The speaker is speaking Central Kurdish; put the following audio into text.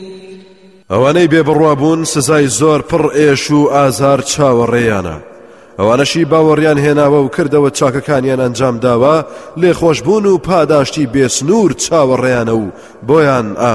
ئەوانەی بێبڕوابوون سزای زۆر پڕ ئێش و ئازار چاوەڕێیانە. ئەوانەشی باوەڕیان هێناوە و کردەوە چاکەکانیان ئەنجام داوە لێخۆشبوون و پاداشتی بێسنوور چاوەڕێیانە و بۆیان